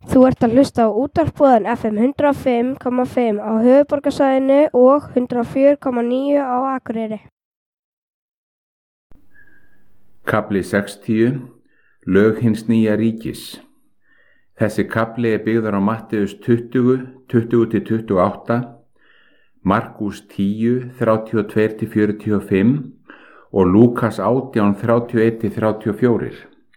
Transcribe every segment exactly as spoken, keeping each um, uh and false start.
Þú ert að hlusta á útvarpsboðan F M hundrað og fimm komma fimm á höfuðborgarsvæðinu og hundrað og fjögur komma níu á Akureyri. Kafli sextíu. Lög hins nýja ríkis. Þessi kafli er byggður á Matteus tuttugu, tuttugu til tuttugu og átta, Markús tíu, þrjátíu og tvö til fjörutíu og fimm og Lúkas átján, þrjátíu og eitt til þrjátíu og fjögur.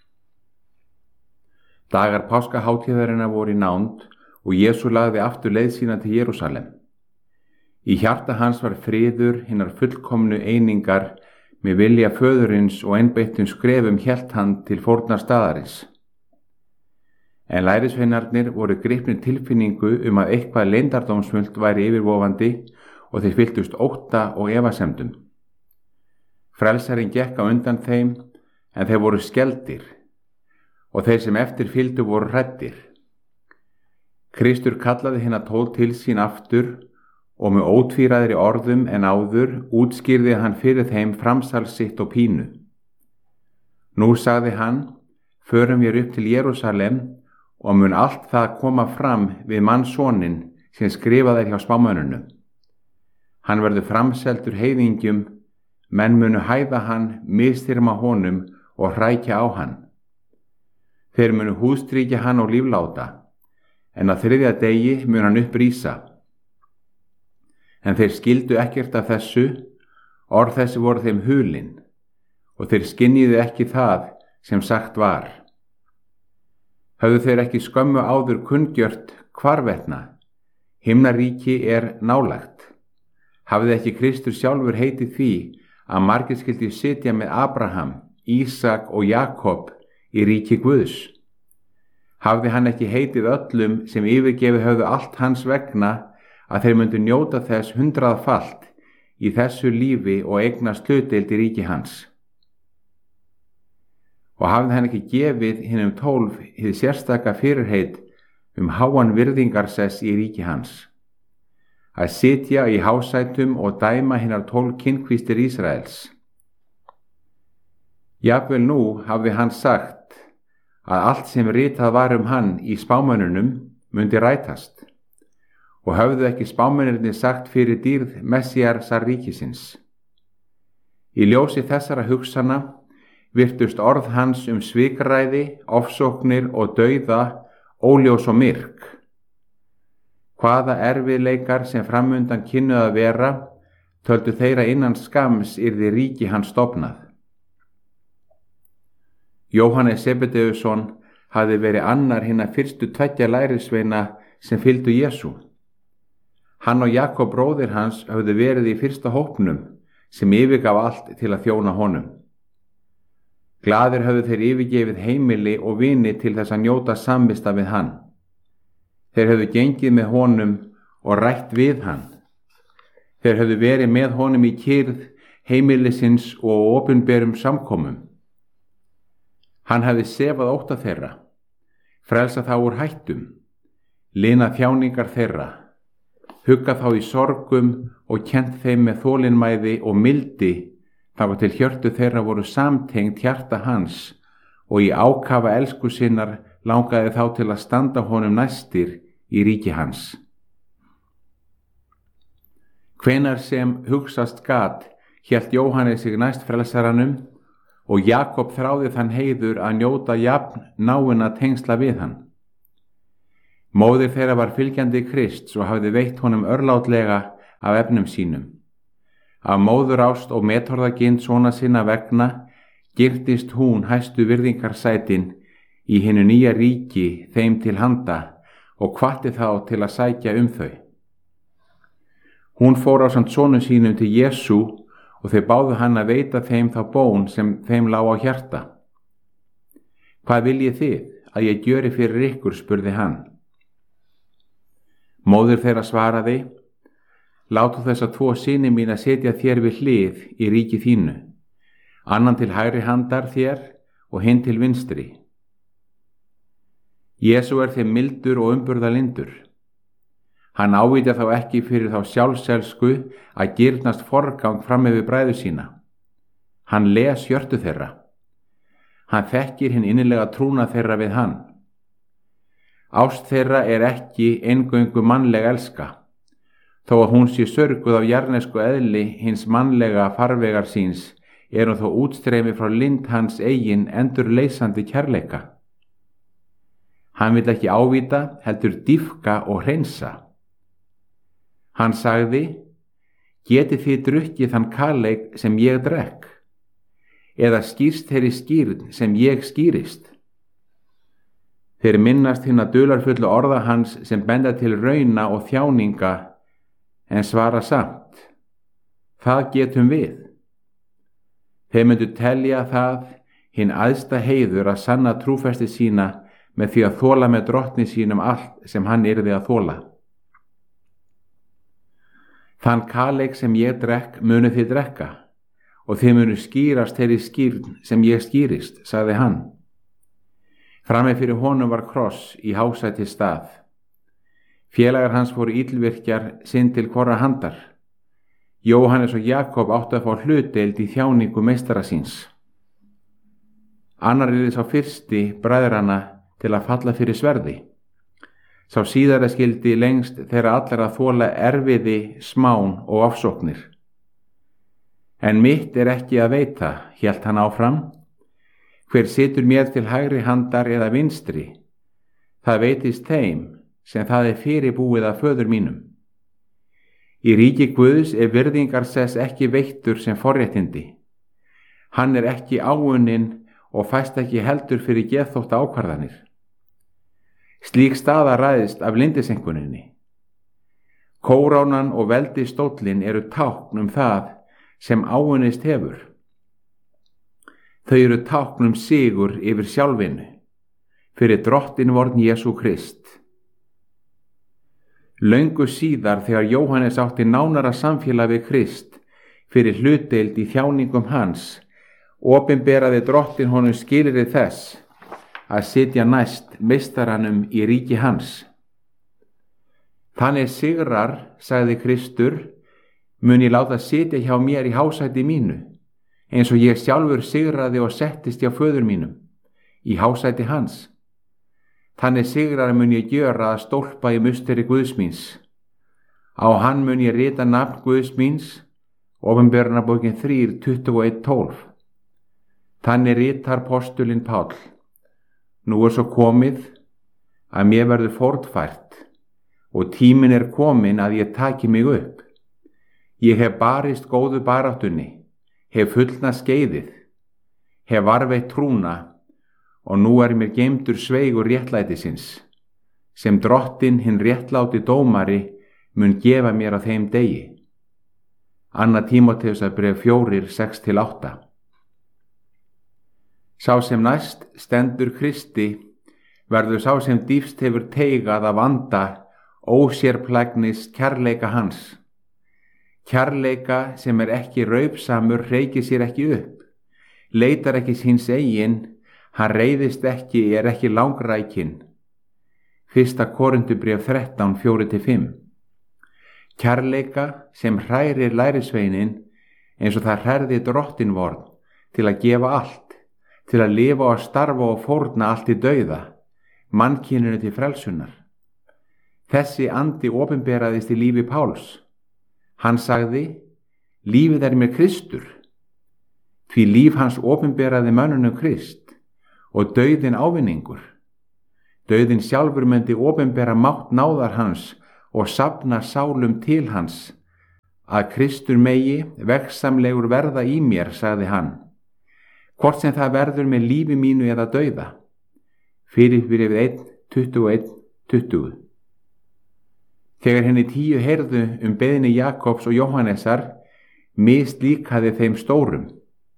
Dagar páskahátíðarinnar voru í nánd og Jesú lagði aftur leið sína til Jerúsalem. Í hjarta hans var friður hinnar fullkomnu einingar með vilja föðurins og einbeittum skrefum hélt hann til fórnar staðarins. En lærisveinarnir voru gripnir tilfinningu um að eitthvað leyndardómsfullt væri yfirvofandi og þeir fylltust ótta og efasemdum. Frelsarinn gekk á undan þeim en þeir voru skelfdir og þeir sem eftir fylgdu voru hræddir. Kristur kallaði hina tólf til sín aftur og með ótvíræðri orðum en áður útskýrði hann fyrir þeim framsal sitt og pínu. Nú sagði hann, förum við upp til Jerúsalem og mun allt það koma fram við mannssoninn sem skrifað er hjá spámönnunum. Hann verður framseldur heiðingjum, menn munu hæða hann, misþyrma honum og hrækja á hann. Þeir munu húðstrýkja hann og lífláta, en á þriðja degi mun hann upprísa. En þeir skildu ekkert af þessu, orð þessi voru þeim hulin, og þeir skynjuðu ekki það sem sagt var. Höfðu þeir ekki skömmu áður kunngjört hvarvetna, himnaríki er nálægt. Hafði ekki Kristur sjálfur heitið því að margir skyldu sitja með Abraham, Ísak og Jakob í ríki Guðs? Hafði hann ekki heitið öllum sem yfirgefið höfðu allt hans vegna að þeir myndu njóta þess hundraðfalt í þessu lífi og eignast hlutdeild í ríki hans? Og hafði hann ekki gefið hinum tólf hið sérstaka fyrirheit um háan virðingarsess í ríki hans, að sitja í hásætum og dæma hinar tólf kynkvístir Ísraels? Jafnvel nú hafði hann sagt að allt sem ritað var um hann í spámönnunum mundi rætast, og höfðu ekki spámennirnir sagt fyrir dýrð Messíasar ríkisins. Í ljósi þessara hugsana virtust orð hans um svikræði, ofsóknir og dauða óljós og myrk. Hvaða erfiðleikar sem framundan kynnu að vera, töldu þeirra innan skams yrði ríki hans stofnað. Jóhannes Sebedeusson hafði verið annar hinna fyrstu tveggja lærisveina sem fylgdu Jesú. Hann og Jakob bróðir hans höfðu verið í fyrsta hópnum sem yfirgaf allt til að þjóna honum. Glaðir höfðu þeir yfirgefið heimili og vini til þess að njóta samvista við hann. Þeir höfðu gengið með honum og rætt við hann. Þeir höfðu verið með honum í kyrrð heimilisins og opinberum samkomum. Hann hefði sefað ótta þeirra, frelsað þá úr hættum, linað þjáningar þeirra, huggað þá í sorgum og kennt þeim með þolinmæði og mildi þangað til hjörtu þeirra voru samtengt hjarta hans og í ákafa elsku sinnar langaði þá til að standa honum næstir í ríki hans. Hvenær sem hugsast gat hélt Jóhannes sig næst frelsaranum og Jakob þráði þann heiður að njóta jafn náinna tengsla við hann. Móðir þeirra var fylgjandi Krists og hafði veitt honum örlátlega af efnum sínum. Af móðurást og metorðagind svona sinna vegna girtist hún hæstu virðingarsætin í hinu nýja ríki þeim til handa og hvatti þá til að sækja um þau. Hún fór ásamt sonum sínum til Jesú og þeir báðu hann að veita þeim þá bón sem þeim lá á hjarta. Hvað viljið þið að ég gjöri fyrir ykkur, spurði hann. Móðir þeirra svaraði, látu þessa tvo syni mín að setja þér við hlið í ríki þínu, annan til hægri handar þér og hinn til vinstri. Jesú er þeim mildur og umburðarlyndur. Hann ávitja þá ekki fyrir þá sjálfselsku að girnast forgang fram yfir bræður sína. Hann les hjörtu þeirra. Hann þekkir hinn innilega trúna þeirra við hann. Ást þeirra er ekki eingöngu mannleg elska, þó að hún sé sörguð af jarðnesku eðli hins mannlega farvegar síns, er hún þó útstreymi frá lind hans eigin endurleysandi kærleika. Hann vill ekki ávíta, heldur dýpka og hreinsa. Hann sagði: Getið þið drukkið þann kaleik sem ég drekk, eða skýrst þeirri skýrn sem ég skýrist? Þeir minnast hinna dularfullu orða hans sem benda til rauna og þjáninga, en svara samt: Það getum við. Þeir myndu telja það hinn æðsta heiður að sanna trúfesti sína með því að þola með drottni sínum allt sem hann yrði að þola. Þann kaleik sem ég drekk munu þið drekka, og þið munu skýrast þeirri skýrn sem ég skýrist, sagði hann. Frammi fyrir honum var kross í hásæti stað. Félagar hans voru illvirkjar sinn til hvorra handar. Jóhannes og Jakob áttu að fá hlutdeild í þjáningu meistara síns. Annar yrði sá fyrsti bræðrana til að falla fyrir sverði. Sá síðara skildi lengst þeirra allar að þola erfiði, smán og ofsóknir. En mitt er ekki að veita, hélt hann áfram. Hver situr mér til hægri handar eða vinstri, það veitist þeim sem það er fyrirbúið af föður mínum. Í ríki Guðs er virðingarsess ekki veittur sem forréttindi. Hann er ekki áunninn og fæst ekki heldur fyrir geðþótta ákvarðanir. Slík staða ræðist af lindisenkuninni. Kórónan og veldisstóllinn eru tákn um það sem áunnist hefur. Þau eru tákn um sigur yfir sjálfinu, fyrir drottinvorn Jesú Krist. Löngu síðar þegar Jóhannes átti nánara samfélag við Krist fyrir hlutdeild í þjáningum hans, opinberaði drottin honum skilyrði þess að sitja næst meistaranum í ríki hans. Þannig sigrar, sagði Kristur, mun ég láta sitja hjá mér í hásæti mínu, eins og ég sjálfur sigraði og settist hjá föður mínum, í hásæti hans. Þannig sigrar mun ég gjöra að stólpa í musteri Guðs míns. Á hann mun ég rita nafn Guðs míns, Opinberunarbókin þrjú, tuttugu og eitt, tólf. Þannig ritar postulinn Páll: Nú er svo komið að mér verður fórnfært og tíminn er kominn að ég taki mig upp. Ég hef barist góðu baráttunni, hef fullnað skeiðið, hef varveitt trúna, og nú er mér geymdur sveigur réttlætisins, sem drottin hinn réttláti dómari mun gefa mér á þeim degi. Anna Tímóteusarbréf fjórir, sex til átta. Sá sem næst stendur Kristi verður sá sem dýpst hefur teigað af anda ósérplægnis kærleika hans. Kærleika sem er ekki raupsamur hreykir sér ekki upp, leitar ekki síns eigin, hann reiðist ekki, er ekki langrækinn. Fyrsta Korintubréf þrettán, fjórir til fimm. Kærleika sem hrærir lærisveinin eins og það hrærði drottinvorn til að gefa allt, til að lifa og starfa og fórna allt í dauða, mannkyninu til frelsunar. Þessi andi opinberaðist í lífi Páls. Hann sagði: Lífið er mér Kristur. Því líf hans opinberaði mönnunum Krist og dauðinn ávinningur. Dauðinn sjálfur myndi opinbera mátt náðar hans og safna sálum til hans. Að Kristur megi verksamlegur verða í mér, sagði hann, hvort sem það verður með lífi mínu eða dauða. Filippibréfið eitt, tuttugu og eitt, tuttugu. Þegar henni tíu heyrðu um beiðni Jakobs og Jóhannesar, mislíkaði þeim stórum.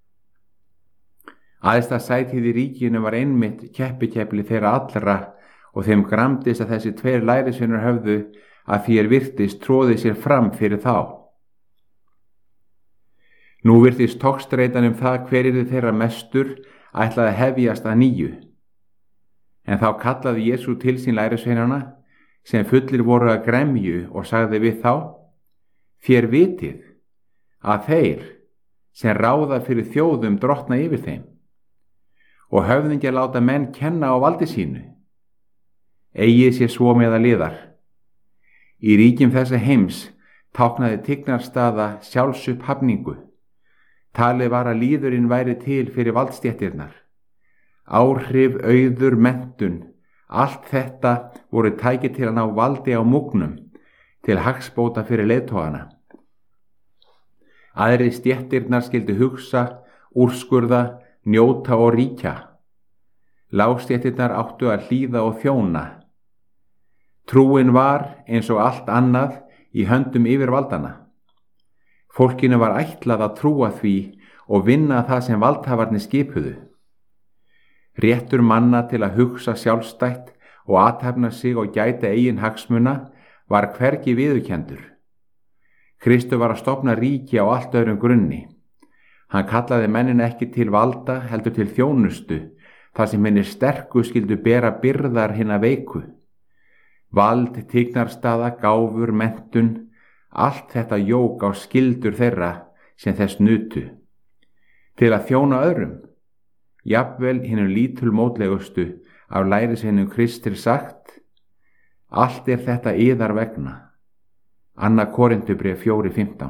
Æðsta sætið í ríkinu var einmitt keppikefli þeirra allra og þeim gramdist að þessi tveir lærisveinar höfðu að því er virtist tróði sér fram fyrir þá. Nú virtist togstreitan um það hver yrði þeirra mestur ætlaði að hefjast að nýju. En þá kallaði Jesú til sín lærisveinana sem fullir voru að gremju og sagði við þá: Þér vitið að þeir sem ráða fyrir þjóðum drottna yfir þeim og höfðingjar láta menn kenna á valdi sínu. eigi sé svo meða liðar. Í ríkjum þessa heims táknaði tignarstaða sjálfsupphafningu. Talið var að líðurinn væri til fyrir valdstéttirnar. Áhrif, auður, menntun, allt þetta voru tæki til að ná valdi á múgnum, til hagsbóta fyrir leiðtogana. Aðri stéttirnar skyldu hugsa, úrskurða, njóta og ríkja. Lágstéttirnar áttu að hlýða og þjóna. Trúin var, eins og allt annað, í höndum yfirvaldana. Fólkinu var ætlað að trúa því og vinna það sem valdhafarnir skipuðu. Réttur manna til að hugsa sjálfstætt og athafna sig og gæta eigin hagsmuna var hvergi viðurkenndur. Kristur var að stofna ríki á allt öðrum grunni. Hann kallaði mennin ekki til valda heldur til þjónustu, þar sem henni sterku skyldu bera byrðar hinna veiku. Vald, tignarstaða, gáfur, menntun, allt þetta jók á skyldur þeirra sem þess nutu. Til að þjóna öðrum, jafnvel hinum lítulmótlegustu af lærisveinum Kristur sagt, allt er þetta yðar vegna. Annað Korintubréf fjórar fimmtán.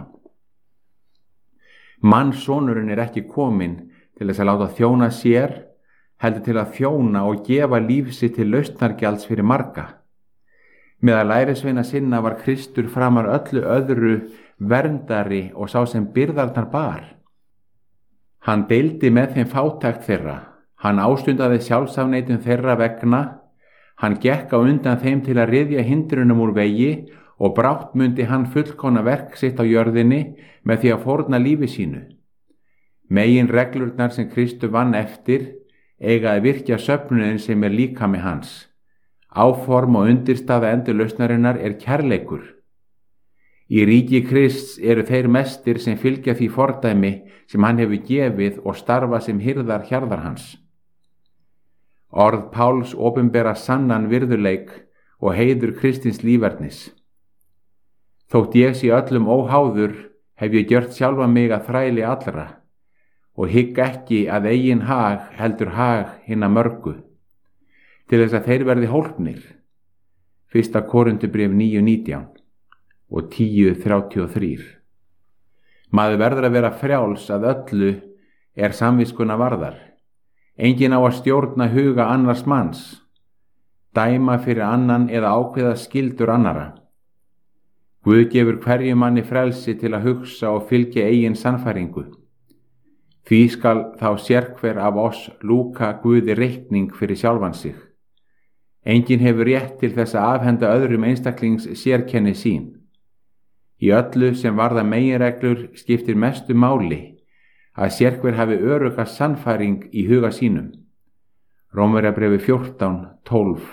Mannssonurinn er ekki kominn til þess að láta þjóna sér, heldur til að þjóna og gefa líf sitt til lausnargjalds fyrir marga. Meðal lærisveina sinna var Kristur framar öllu öðru verndari og sá sem byrðarnar bar. Hann deildi með þeim fátækt þeirra, hann ástundaði sjálfsafneitun þeirra vegna, hann gekk á undan þeim til að ryðja hindrunum úr vegi og brátt mundi hann fullkomna verk sitt á jörðinni með því að fórna lífi sínu. Megin reglurnar sem Kristur vann eftir eiga að virkja söfnuðin sem er líkami hans. Áform og undirstaða endurlausnarinnar er kærleikur. Í ríki Krists eru þeir mestir sem fylgja því fordæmi sem hann hefur gefið og starfa sem hirðar hjarðar hans. Orð Páls opinbera sannan virðuleik og heiður Kristins lífernis. Þótt ég sé öllum óháður, hef ég gjört sjálfa mig að þræli allra og hygg ekki að eigin hag heldur hag hinna mörgu, til þess að þeir verði hólpnir. Fyrsta Korintubréf níu nítján og tíu þrjátíu og þrjú. Maður verður að vera frjáls að öllu er samviskuna varðar. Enginn á að stjórna huga annars manns, dæma fyrir annan eða ákveða skyldur annara. Guð gefur hverjum manni frelsi til að hugsa og fylgja eigin sannfæringu. Því skal þá sérhver af oss lúka Guði reikning fyrir sjálfan sig. Enginn hefur rétt til þess að afhenda öðrum einstaklings sérkenni sín. Í öllu sem varða meginreglur skiptir mestu máli að sérhver hafi örugga sannfæring í huga sínum. Rómverjabréfi fjórtán tólf.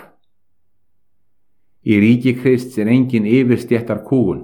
Í ríki Krists er engin yfirstéttar kúgun,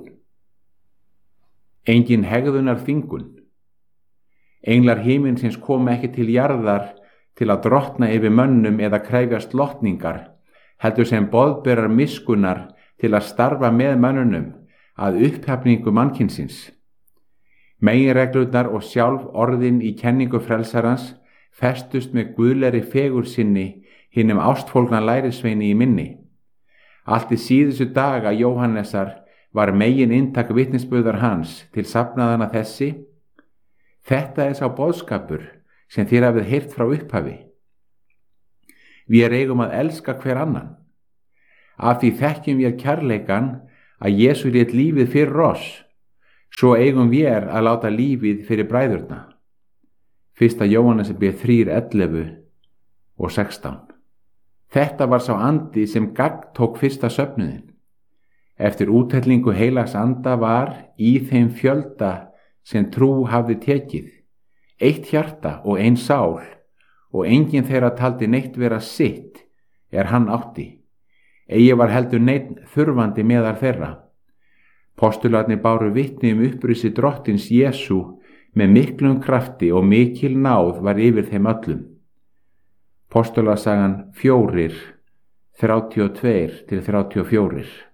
engin hegðunar þvingun. Englar himinsins koma ekki til jarðar til að drottna yfir mönnum eða krefjast lotningar, heldur sem boðberar miskunnar til að starfa með mönnunum að upphafningu mannkynsins. Meginreglurnar og sjálf orðin í kenningu frelsarans festust með guðlegri fegur sinni hinum ástfólgna lærisveini í minni. Allt í síðustu daga Jóhannesar var megin inntak vitnisburðar hans til safnaðana þessi: þetta er sá boðskapur sem þér hafið heyrt frá upphafi. Við eigum að elska hver annan. Af því þekkjum við kærleikan að Jesús lét lífið fyrir oss, svo eigum við að láta lífið fyrir bræðurna. Fyrsta Jóhannesarbréf þrjú ellefu og sextán. Þetta var sá andi sem gagntók fyrsta söfnuðin. Eftir úthellingu heilags anda var í þeim fjölda sem trú hafði tekið, eitt hjarta og ein sál, og enginn þeirra taldi neitt vera sitt er hann átti. Eigi var heldur neitt þurfandi meðal þeirra. Postularnir báru vitni um upprisi drottins Jesú með miklum krafti og mikil náð var yfir þeim öllum. Postulasagan fjórir, þrjátíu og tvö til þrjátíu og fjögur.